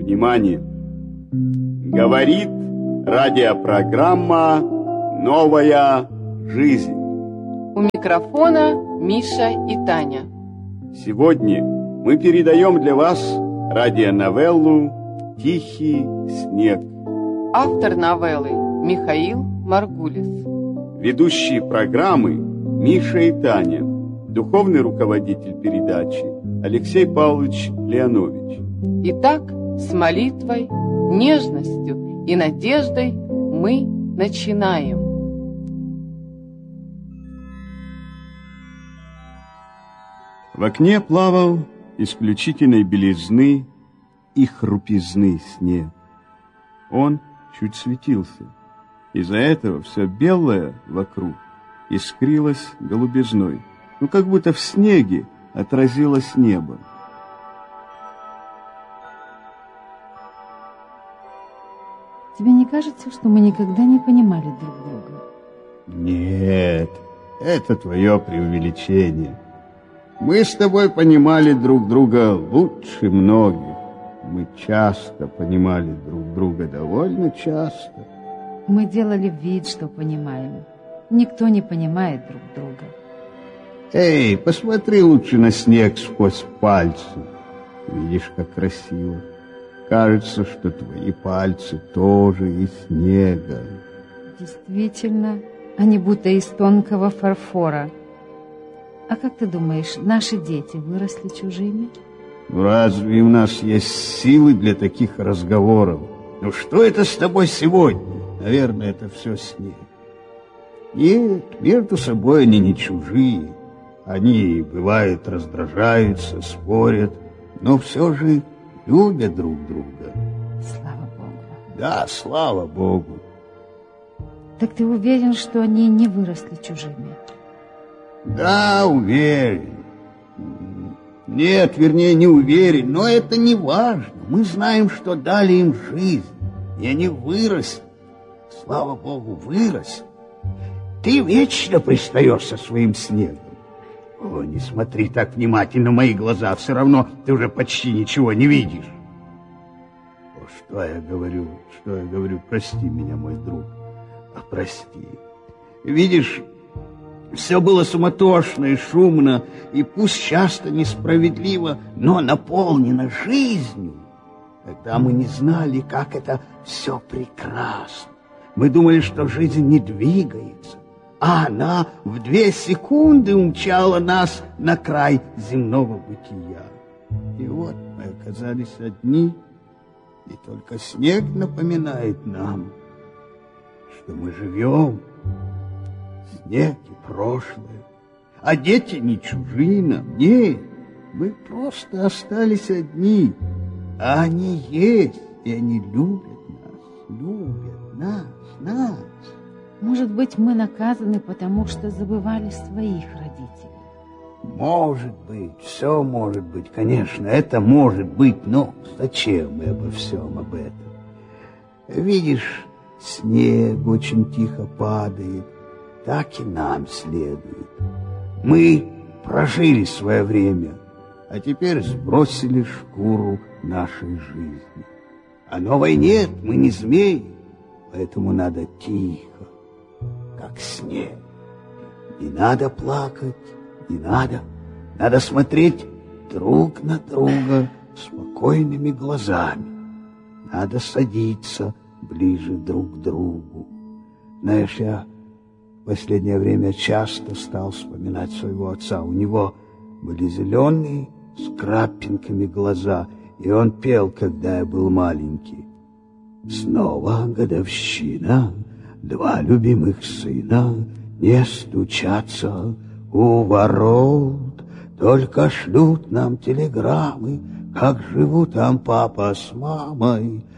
Внимание! Говорит радиопрограмма «Новая жизнь». У микрофона Миша и Таня. Сегодня мы передаем для вас радионовеллу «Тихий снег». Автор новеллы Михаил Маргулис. Ведущие программы Миша и Таня. Духовный руководитель передачи Алексей Павлович Леонович. Итак, с молитвой, нежностью и надеждой мы начинаем. В окне плавал исключительной белизны и хрупизны снег. Он чуть светился. Из-за этого все белое вокруг искрилось голубизной, как будто в снеге отразилось небо. Тебе не кажется, что мы никогда не понимали друг друга? Нет, это твое преувеличение. Мы с тобой понимали друг друга лучше многих. Мы часто понимали друг друга, довольно часто. Мы делали вид, что понимаем. Никто не понимает друг друга. Эй, посмотри лучше на снег сквозь пальцы. Видишь, как красиво. Кажется, что твои пальцы тоже из снега. Действительно, они будто из тонкого фарфора. А как ты думаешь, наши дети выросли чужими? Разве у нас есть силы для таких разговоров? Что это с тобой сегодня? Наверное, это все снег. Нет, между собой они не чужие. Они, бывает, раздражаются, спорят, но все же любят друг друга. Слава Богу. Да, слава Богу. Так ты уверен, что они не выросли чужими? Да, уверен. Нет, вернее, не уверен, но это не важно. Мы знаем, что дали им жизнь, и они выросли. Слава Богу, выросли. Ты вечно пристаешь со своим снегом. О, не смотри так внимательно в мои глаза, все равно ты уже почти ничего не видишь. О, что я говорю, прости меня, мой друг, прости. Видишь, все было суматошно и шумно, и пусть часто несправедливо, но наполнено жизнью. Тогда мы не знали, как это все прекрасно. Мы думали, что жизнь не двигается, а она в 2 секунды умчала нас на край земного бытия. И вот мы оказались одни, и только снег напоминает нам, что мы живем. Снег и прошлое, а дети не чужие нам, нет, мы просто остались одни, а они есть, и они любят нас. Может быть, мы наказаны, потому что забывали своих родителей? Может быть, все может быть, конечно, это может быть, но зачем мы обо всем об этом? Видишь, снег очень тихо падает, так и нам следует. Мы прожили свое время, а теперь сбросили шкуру нашей жизни. А новой нет, мы не змеи, поэтому надо тихо, как снег. Не надо плакать, не надо. Надо смотреть друг на друга спокойными глазами. Надо садиться ближе друг к другу. Знаешь, я в последнее время часто стал вспоминать своего отца. У него были зеленые с крапинками глаза, и он пел, когда я был маленький. Снова годовщина, 2 любимых сына не стучатся у ворот, только шлют нам телеграммы, как живут там папа с мамой.